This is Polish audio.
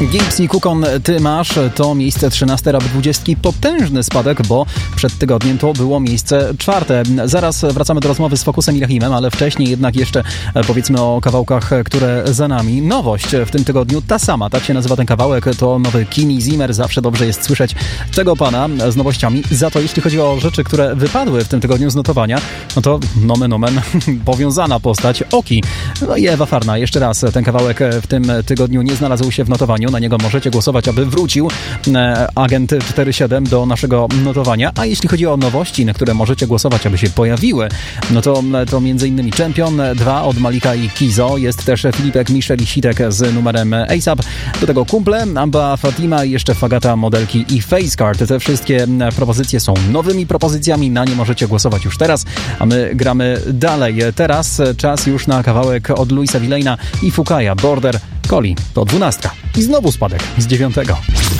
Gibbs i Kukon, Ty masz, to miejsce 13 Rap 20. Potężny spadek, bo przed tygodniem to było miejsce 4. Zaraz wracamy do rozmowy z Focusem i Rahimem, ale wcześniej jednak jeszcze powiedzmy o kawałkach, które za nami. Nowość w tym tygodniu, ta sama, tak się nazywa ten kawałek, to nowy Kimi Zimmer. Zawsze dobrze jest słyszeć tego pana z nowościami. Za to jeśli chodzi o rzeczy, które wypadły w tym tygodniu z notowania, no to nomen omen, powiązana postać Oki. No i Ewa Farna. Jeszcze raz, ten kawałek w tym tygodniu nie znalazł się w notowaniu. Na niego możecie głosować, aby wrócił Agent 47 do naszego notowania. A jeśli chodzi o nowości, na które możecie głosować, aby się pojawiły, no to m.in. Champion 2 od Malika i Kizo. Jest też Filipek, Michel i Sitek z numerem ASAP. Do tego Kumple, Amba, Fatima i jeszcze Fagata, Modelki i Facecard. Te wszystkie propozycje są nowymi propozycjami. Na nie możecie głosować już teraz, a my gramy dalej. Teraz czas już na kawałek od Luisa Villaina i Fukaya, Border Collie. To 12. I znowu spadek z 9.